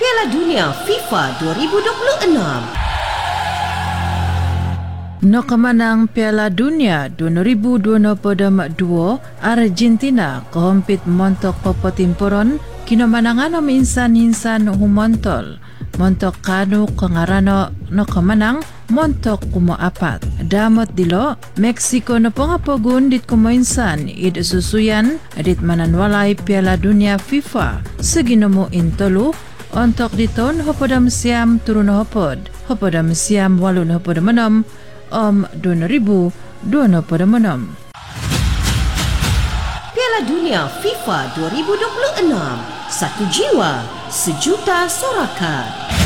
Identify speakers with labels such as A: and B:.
A: Piala Dunia FIFA 2026.
B: Nakamanang Piala Dunia 2022 Argentina kahompit montok papatimpuron kinamanangan minsan-minsan humontol montok kanu kangarano nakamanang montok kumaapat damot dilo Mexico na pangapagun dit kumoinsan id susuyan adit mananwalay Piala Dunia FIFA sa ginamo intolo ontok diton hopadam siam turun hopadam siam walun hopadam 2026.
A: Piala Dunia FIFA 2026. Satu jiwa, sejuta sorakan.